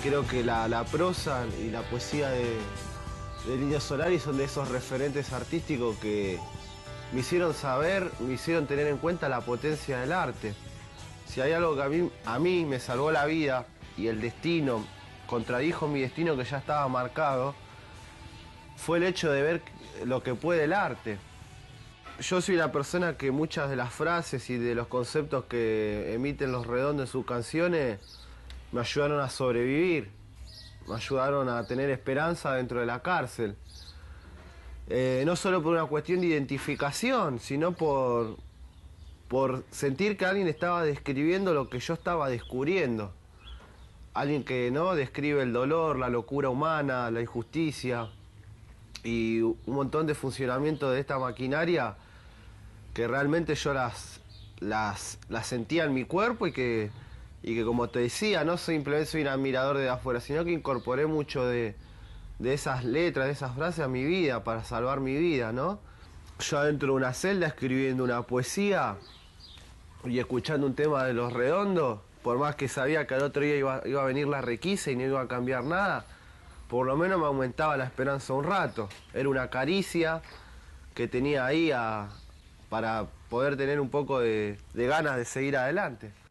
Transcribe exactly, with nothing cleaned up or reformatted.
Creo que la, la prosa y la poesía de, de Indio Solari son de esos referentes artísticos que me hicieron saber, me hicieron tener en cuenta la potencia del arte. Si hay algo que a mí, a mí me salvó la vida y el destino, contradijo mi destino que ya estaba marcado, fue el hecho de ver lo que puede el arte. Yo soy una persona que muchas de las frases y de los conceptos que emiten Los Redondos en sus canciones me ayudaron a sobrevivir, me ayudaron a tener esperanza dentro de la cárcel. Eh, no solo por una cuestión de identificación, sino por, por sentir que alguien estaba describiendo lo que yo estaba descubriendo. Alguien que no describe el dolor, la locura humana, la injusticia y un montón de funcionamiento de esta maquinaria que realmente yo las, las, las sentía en mi cuerpo y que, y que, como te decía, no simplemente soy un admirador de afuera, sino que incorporé mucho de, de esas letras, de esas frases a mi vida para salvar mi vida, ¿no? Yo adentro de una celda escribiendo una poesía y escuchando un tema de Los Redondos, por más que sabía que al otro día iba, iba a venir la requisa y no iba a cambiar nada, por lo menos me aumentaba la esperanza un rato. Era una caricia que tenía ahí a, para poder tener un poco de, de ganas de seguir adelante.